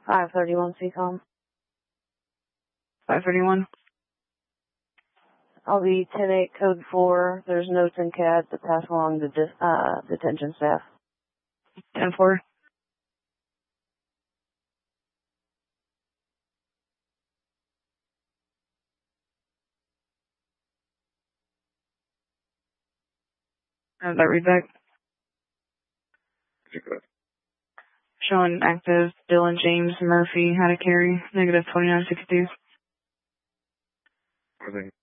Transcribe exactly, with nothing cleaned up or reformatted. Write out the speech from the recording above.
five thirty-one C COM. five thirty-one. I'll be ten eight code four. There's notes in C A D to pass along to dis, uh, detention staff. ten four. How's that read back? Showing active Dylan James Murphy, how to carry, negative twenty-nine sixty-two.